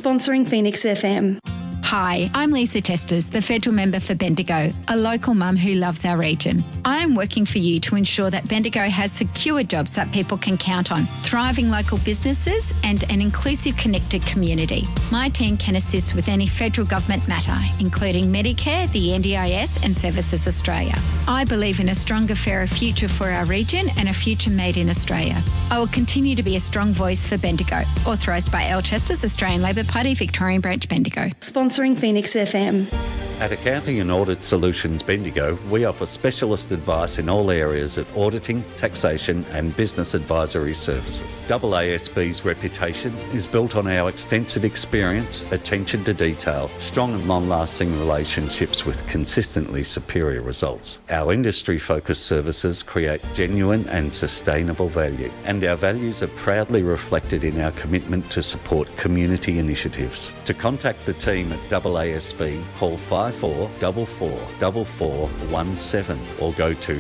Sponsoring Phoenix FM. Hi, I'm Lisa Chesters, the federal member for Bendigo, a local mum who loves our region. I am working for you to ensure that Bendigo has secure jobs that people can count on, thriving local businesses and an inclusive, connected community. My team can assist with any federal government matter, including Medicare, the NDIS and Services Australia. I believe in a stronger, fairer future for our region and a future made in Australia. I will continue to be a strong voice for Bendigo. Authorised by L Chesters, Australian Labor Party, Victorian Branch, Bendigo. Sponsoring Phoenix FM. At Accounting and Audit Solutions Bendigo, we offer specialist advice in all areas of auditing, taxation and business advisory services. AASB's reputation is built on our extensive experience, attention to detail, strong and long-lasting relationships with consistently superior results. Our industry-focused services create genuine and sustainable value, and our values are proudly reflected in our commitment to support community initiatives. To contact the team at AASB, call 54444417 or go to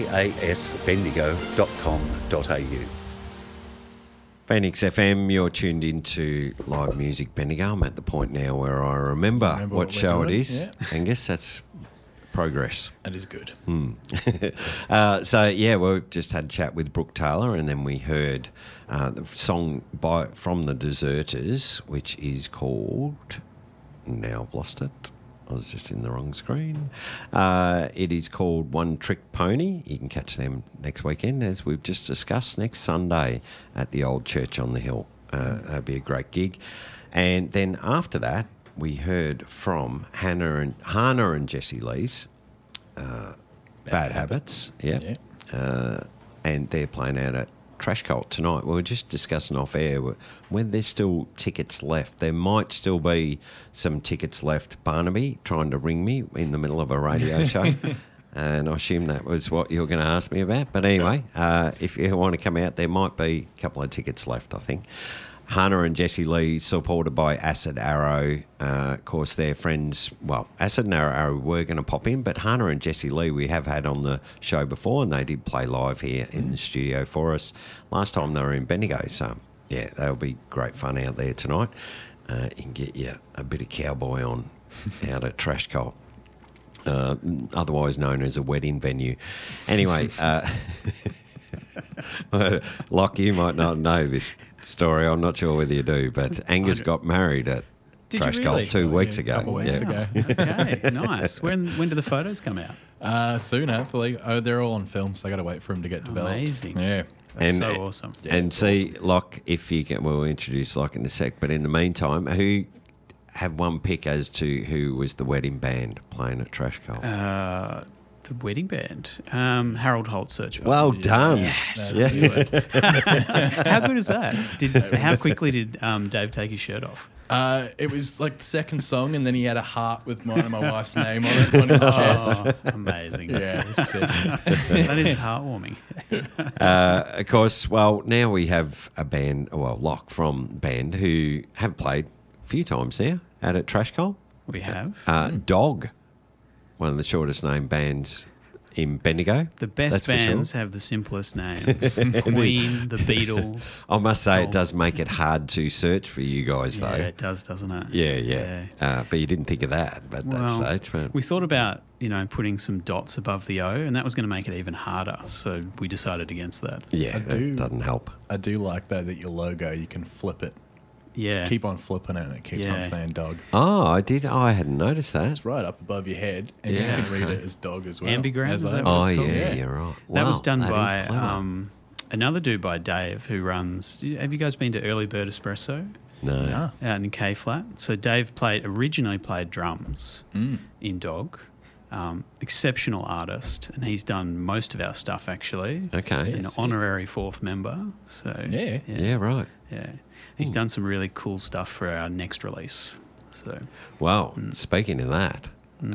aasbendigo.com.au. Phoenix FM, you're tuned into live music Bendigo. I'm at the point now where I remember what show it is. Yeah. Angus, that's progress. That is good. We've just had a chat with Brooke Taylor, and then we heard the song from the Deserters, which is called... Now I've lost it. I was just in the wrong screen. It is called One Trick Pony. You can catch them next weekend, as we've just discussed, next Sunday at the Old Church on the Hill. That'll be a great gig. And then after that, we heard from Hannah and Jessie Lee's Bad Habits. Yeah. And they're playing out at Trash Cult tonight. We were just discussing off air when there's still tickets left. There might still be some tickets left. Barnaby trying to ring me in the middle of a radio show. And I assume that was what you were going to ask me about. But anyway, if you want to come out, there might be a couple of tickets left, I think. Hannah and Jessie Lee, supported by Acid Arrow. Of course, they're friends. Well, Acid and Arrow were going to pop in, but Hannah and Jessie Lee we have had on the show before, and they did play live here in the studio for us last time they were in Bendigo. So, yeah, that'll be great fun out there tonight. You can get you a bit of cowboy on out at Trash Cult, otherwise known as a wedding venue. Anyway, Locke, you might not know this story. I'm not sure whether you do, but Angus got married at Trash Cult 2 weeks ago. A couple weeks ago. Okay, nice. When do the photos come out? Soon, hopefully. Oh, they're all on film, so I got to wait for them to get developed. Amazing. Yeah. That's so awesome. And see, awesome. Locke, if you can, we'll introduce Locke in a sec, but in the meantime, who had one pick as to who was the wedding band playing at Trash Cult? The wedding band, Harold Holt Search Party. Well done. Yes. Yeah. How good is that? How quickly did Dave take his shirt off? It was like the second song, and then he had a heart with mine and my wife's name on it on his chest. Amazing. Yeah. That is heartwarming. Of course, well, now we have a band, Locke from band, who have played a few times now out at Trash Cult. We have. Dog. One of the shortest named bands in Bendigo. The best bands have the simplest names. Queen, the Beatles. I must say it does make it hard to search for you guys, though. Yeah, it does, doesn't it? Yeah. But you didn't think of that at that stage. But we thought about, putting some dots above the O, and that was going to make it even harder. So we decided against that. Yeah, that doesn't help. I do like that your logo, you can flip it. Yeah. Keep on flipping it and it keeps on saying dog. Oh, I did. I hadn't noticed that. It's right up above your head and you can read it as dog as well. Ambigram, is that what it's called? Yeah, you're right. That was done by another dude by Dave who runs... Have you guys been to Early Bird Espresso? No. Out in K-Flat. So Dave originally played drums in Dog. Exceptional artist, and he's done most of our stuff actually. Okay. An honorary fourth member. So yeah, right. Yeah. He's done some really cool stuff for our next release. So, well, speaking of that,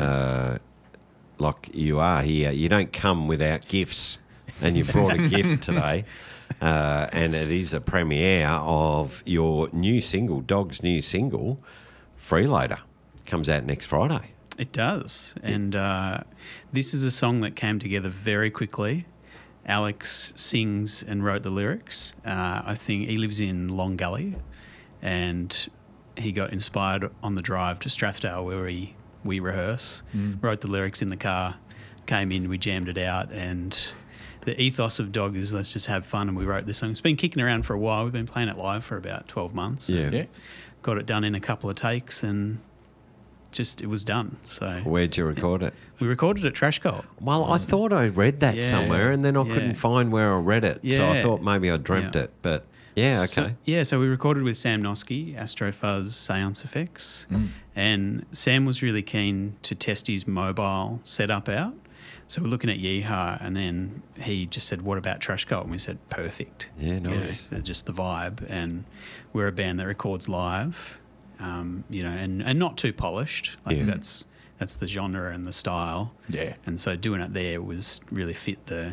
like you are here, you don't come without gifts, and you brought a gift today, and it is a premiere of your new single, Dog's new single, Freeloader. Comes out next Friday. It does, and this is a song that came together very quickly. Alex sings and wrote the lyrics. I think he lives in Long Gully, and he got inspired on the drive to Strathdale where we rehearse, wrote the lyrics in the car, came in, we jammed it out, and the ethos of Dog is let's just have fun, and we wrote this song. It's been kicking around for a while. We've been playing it live for about 12 months. Yeah. Got it done in a couple of takes and just it was done. So Where'd you record it? we recorded at Trash Cult. Well, I thought I read that Yeah. somewhere, and then I Yeah. couldn't find where I read it. So I Yeah. thought maybe I dreamt Yeah. it. But yeah, okay. So we recorded with Sam Noski, Astrofuzz Seance Effects, and Sam was really keen to test his mobile setup out. So we're looking at Yeehaw, and then he just said, "What about Trash Cult?" And we said, "Perfect." Yeah, nice. Just the vibe, and we're a band that records live, and not too polished. Like Yeah. that's the genre and the style. Yeah. And so doing it there was really fit the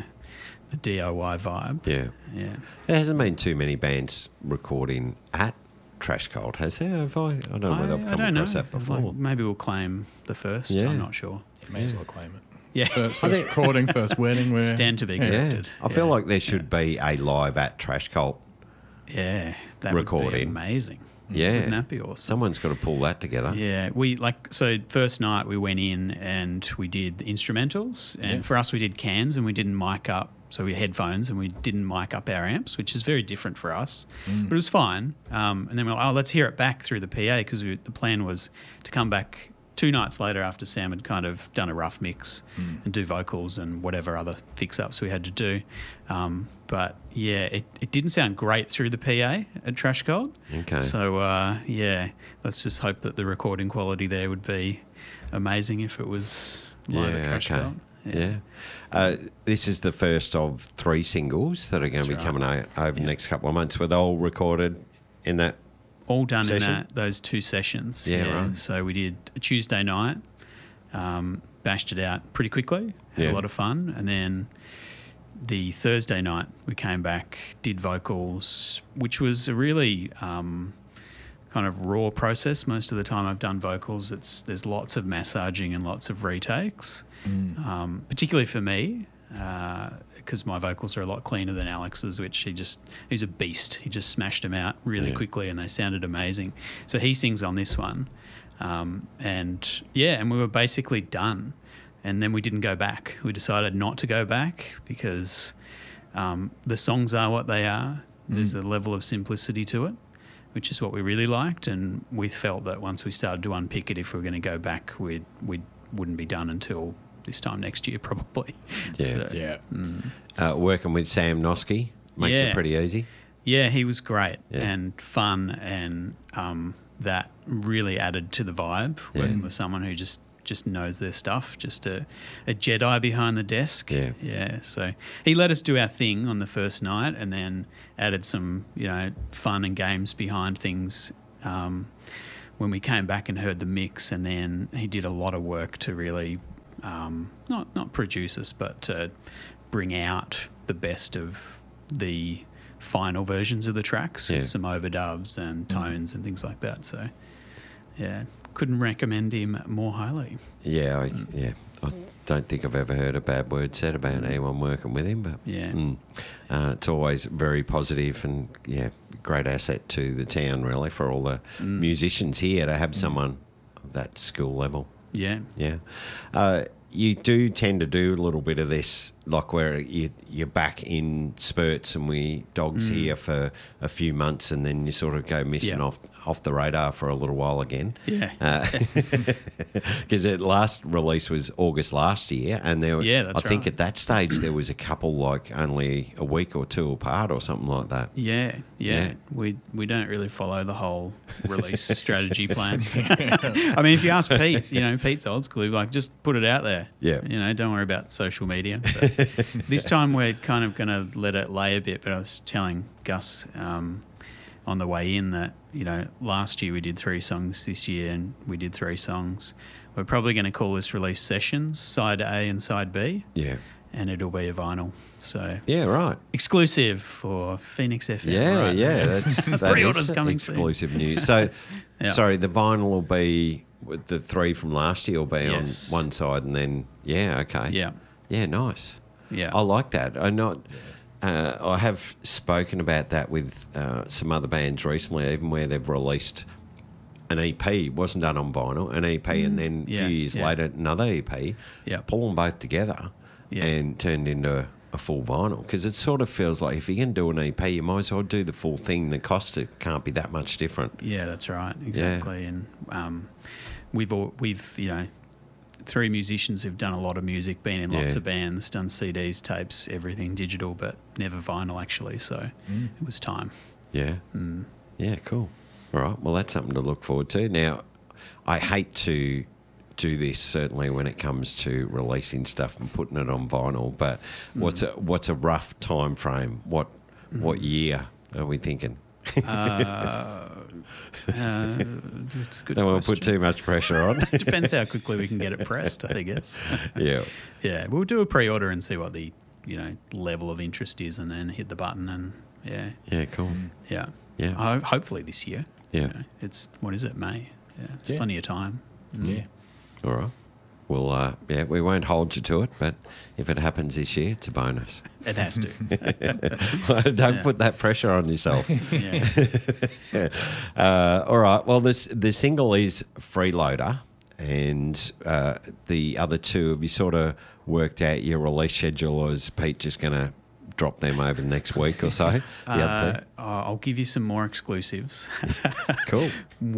DIY vibe. Yeah. Yeah. There hasn't been too many bands recording at Trash Cult, has there? Have I don't know whether I've come across that before. Like, maybe we'll claim the first. Yeah. I'm not sure. You may as well claim it. Yeah. First recording, first wedding. We're, Stand to be Yeah. corrected. I feel like there should be a live at Trash Cult. Yeah, that would be recording. amazing. Yeah. Wouldn't that be awesome? Someone's got to pull that together. Yeah, first night we went in and we did the instrumentals, and for us we did cans and we didn't mic up, so we had headphones and we didn't mic up our amps, which is very different for us, but it was fine. And then we're like, let's hear it back through the PA because the plan was to come back 2 nights later after Sam had kind of done a rough mix and do vocals and whatever other fix-ups we had to do. But yeah, it didn't sound great through the PA at Trash Cult. Okay. So let's just hope that the recording quality there would be amazing if it was live at Trash Cult. Yeah. This is the first of 3 singles that are going to be right. coming out over the next couple of months. Were they all recorded in that? All done Session? in those 2 sessions. Yeah, right. So we did a Tuesday night, bashed it out pretty quickly, had Yeah. a lot of fun, and then the Thursday night we came back, did vocals, which was a really kind of raw process. Most of the time I've done vocals, there's lots of massaging and lots of retakes, particularly for me. Because my vocals are a lot cleaner than Alex's, which he's a beast. He just smashed them out really quickly and they sounded amazing. So he sings on this one. And we were basically done. And then we didn't go back. We decided not to go back because the songs are what they are. There's a level of simplicity to it, which is what we really liked. And we felt that once we started to unpick it, if we were going to go back, we wouldn't be done until this time next year probably. Yeah. Yeah. Working with Sam Noski makes it pretty easy. Yeah, he was great Yeah. and fun, and that really added to the vibe, working with someone who just knows their stuff, just a Jedi behind the desk. Yeah. So he let us do our thing on the first night and then added some, fun and games behind things when we came back and heard the mix, and then he did a lot of work to really not produce us, but to bring out the best of the final versions of the tracks with some overdubs and tones and things like that. So, yeah, couldn't recommend him more highly. Yeah, I don't think I've ever heard a bad word said about anyone working with him, but it's always very positive and great asset to the town really for all the musicians here to have someone of that skill level. Yeah. You do tend to do a little bit of this, like where you're back in spurts and Dog's here for a few months and then you sort of go missing off the radar for a little while again. Yeah. Because the last release was August last year, and that's I think right. at that stage there was a couple like only a week or 2 apart or something like that. Yeah. We don't really follow the whole release strategy plan. I mean, if you ask Pete, Pete's old school, like just put it out there. Yeah. Don't worry about social media. But this time we're kind of going to let it lay a bit. But I was telling Gus on the way in that, last year we did 3 songs, this year and we did 3 songs. We're probably going to call this release Sessions, Side A and Side B. Yeah. And it'll be a vinyl. So Yeah, right. exclusive for Phoenix FM. Yeah, right? that Pre-orders is coming soon. exclusive news. So, Yeah. sorry, the vinyl will be with the 3 from last year will be Yes. on one side, and then okay, Yeah. nice. Yeah. I like that. I have spoken about that with some other bands recently, even where they've released an EP, wasn't done on vinyl, an EP, and then a few years later, another EP, pull them both together and turned into a full vinyl. Because it sort of feels like if you're going to do an EP, you might as well do the full thing. The cost can't be that much different. Yeah, that's right. Exactly. Yeah. And we've you know, 3 musicians who've done a lot of music, been in lots of bands, done CDs, tapes, everything digital, but never vinyl actually. So it was time. Yeah. Yeah, cool. All right. Well, that's something to look forward to. Now, I hate to do this certainly when it comes to releasing stuff and putting it on vinyl, but what's a rough time frame? What year are we thinking? It's a good Don't want to put too much pressure on. It depends how quickly we can get it pressed, I guess. Yeah. Yeah, we'll do a pre-order and see what the, you know, level of interest is, and then hit the button and Yeah, cool. Yeah. Yeah. Hopefully this year. Yeah. You know, it's, what is it, May? Yeah, it's plenty of time. Yeah. All right. Well, we won't hold you to it, but if it happens this year, it's a bonus. It has to. Don't put that pressure on yourself. All right. Well, the single is Freeloader, and the other two, have you sort of worked out your release schedule, or is Pete just going to drop them over the next week or so? The other two? I'll give you some more exclusives. Cool.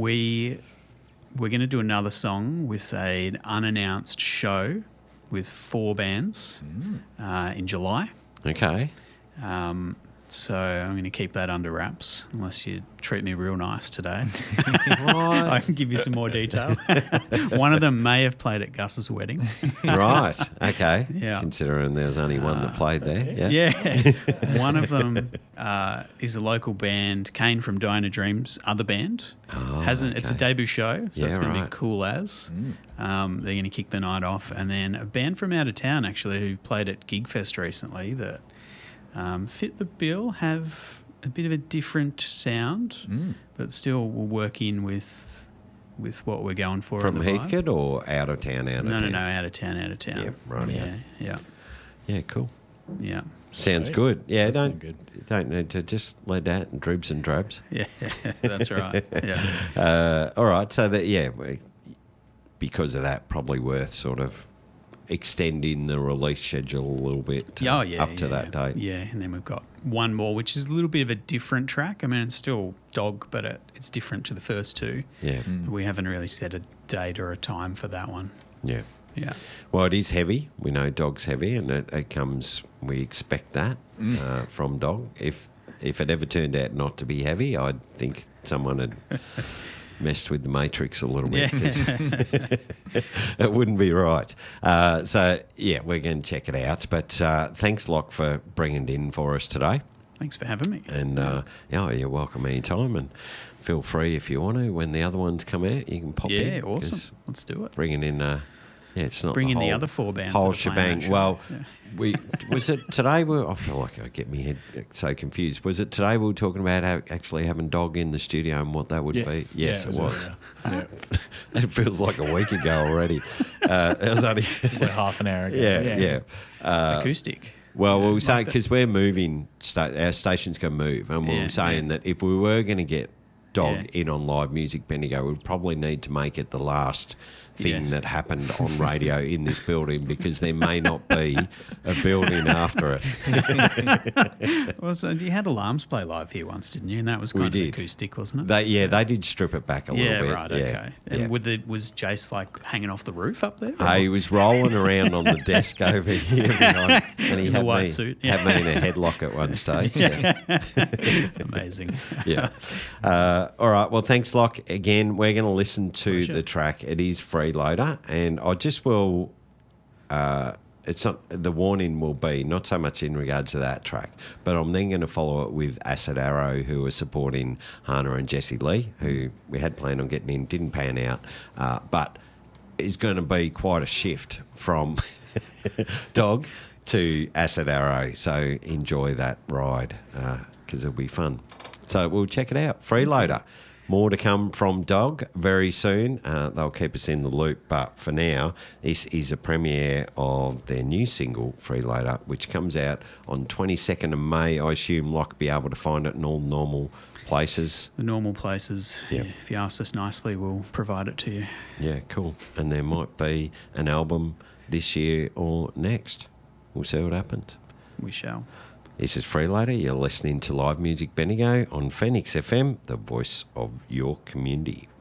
We're going to do another song with an unannounced show with 4 bands in July. Okay. So I'm going to keep that under wraps unless you treat me real nice today. I can give you some more detail. One of them may have played at Gus's wedding. Right. Okay. Yeah. Considering there was only one that played there. Yeah. Yeah. One of them is a local band, Kane from Diana Dream's other band. It's a debut show, so it's going to be cool as. They're going to kick the night off. And then a band from out of town, actually, who played at Gigfest recently that fit the bill, have a bit of a different sound, but still will work in with what we're going for. From Heathcote or out of town? No, out of town. Yeah, right. Yeah, cool. Yeah. Sounds Sweet. Good. Yeah, Good. don't need to just let that and dribs and drabs. Yeah, that's right. Yeah. All right, so because of that, probably worth sort of extending the release schedule a little bit up to that date. Yeah, and then we've got one more, which is a little bit of a different track. I mean, it's still Dog, but it's different to the first two. Yeah. We haven't really set a date or a time for that one. Yeah. Yeah. Well, it is heavy. We know Dog's heavy, and it comes, we expect that from Dog. If it ever turned out not to be heavy, I'd think someone had messed with the Matrix a little bit. Yeah. It wouldn't be right. So, we're going to check it out. But thanks, Locke, for bringing it in for us today. Thanks for having me. And, you're welcome anytime. And feel free if you want to. When the other ones come out, you can pop in. Yeah, awesome. Let's do it. Bringing in... it's not bring in the the other 4 bands. Whole that are playing shebang. Well, was it today? I feel like I get my head so confused. Was it today we were talking about actually having Dog in the studio and what that would be? Yes, it was. Yeah. It feels like a week ago already. It was only like half an hour ago. Yeah. Acoustic. Well, we were saying because we're moving, our station's going to move, and we were saying that if we were going to get Dog in on live music, Bendigo, we'd probably need to make it the last thing that happened on radio in this building, because there may not be a building after it. Well, so you had Alarms play live here once, didn't you? And that was kind of acoustic, wasn't it? They did strip it back a little bit. Right, okay. And was Jace like hanging off the roof up there? He was rolling around on the desk over here behind, and he in had the white me, suit. had me in a headlock at one stage. Yeah. Amazing. Yeah. All right. Well, thanks, Locke. Again, we're going to listen to the track. It is Freeloader, and I just will. It's not, the warning will be not so much in regards to that track, but I'm then going to follow it with Acid Arrow, who are supporting Hannah and Jessie Lee, who we had planned on getting in, didn't pan out, but is going to be quite a shift from Dog to Acid Arrow. So enjoy that ride, because it'll be fun. So we'll check it out. Freeloader. More to come from Dog very soon. They'll keep us in the loop. But for now, this is a premiere of their new single, Freeloader, which comes out on 22nd of May. I assume Locke will be able to find it in all normal places. The normal places. Yep. If you ask us nicely, we'll provide it to you. Yeah, cool. And there might be an album this year or next. We'll see what happens. We shall. This is Freelater. You're listening to Live Music Bendigo on Phoenix FM, the voice of your community.